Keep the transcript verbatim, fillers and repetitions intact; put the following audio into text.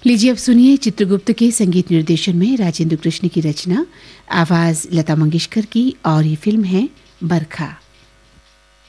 लीजिए अब सुनिए चित्रगुप्त के संगीत निर्देशन में राजेंद्र कृष्ण की रचना, आवाज लता मंगेशकर की, और ये फिल्म है बरखा।